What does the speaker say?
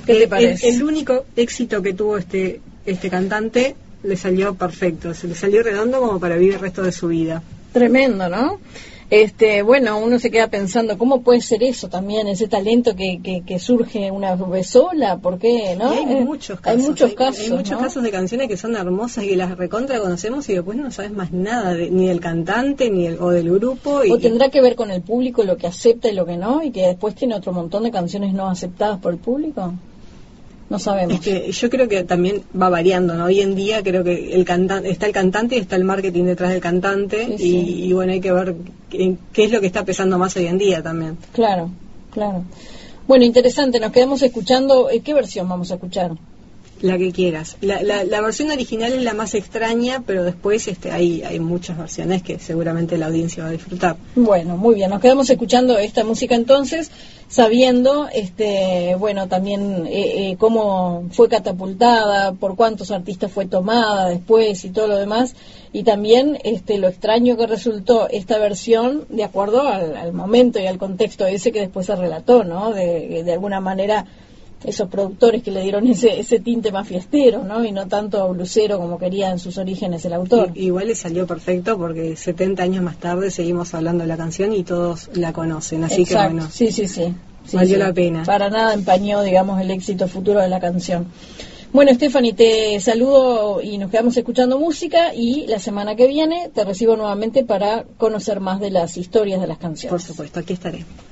¿Qué te parece? El único éxito que tuvo este cantante le salió perfecto, se le salió redondo como para vivir el resto de su vida. Tremendo, ¿no? Bueno, uno se queda pensando, ¿cómo puede ser eso también, ese talento que surge una vez sola? ¿Por qué, no? Y hay muchos casos. Hay muchos casos, hay muchos ¿no? casos de canciones que son hermosas y que las recontra conocemos y después no sabes más nada, ni del cantante o del grupo. O tendrá que ver con el público, lo que acepta y lo que no, y que después tiene otro montón de canciones no aceptadas por el público. No sabemos. Es que yo creo que también va variando, ¿no? Hoy en día creo que está el cantante y está el marketing detrás del cantante, Sí, sí. Y bueno, hay que ver qué es lo que está pesando más hoy en día también. Claro, claro. Bueno, interesante, nos quedamos escuchando. ¿Qué versión vamos a escuchar? La que quieras. La versión original es la más extraña, pero después hay muchas versiones que seguramente la audiencia va a disfrutar. Bueno, muy bien, nos quedamos escuchando esta música entonces, sabiendo, bueno, también cómo fue catapultada, por cuántos artistas fue tomada después y todo lo demás, y también lo extraño que resultó esta versión de acuerdo al momento y al contexto ese que después se relató, ¿no? De alguna manera esos productores que le dieron ese tinte más fiestero, ¿no? Y no tanto blusero como quería en sus orígenes el autor. Igual le salió perfecto porque 70 años más tarde seguimos hablando de la canción y todos la conocen, así Exacto. que bueno. Sí, valió la pena. Para nada empañó, digamos, el éxito futuro de la canción. Bueno, Stephanie, te saludo y nos quedamos escuchando música y la semana que viene te recibo nuevamente para conocer más de las historias de las canciones. Por supuesto, aquí estaré.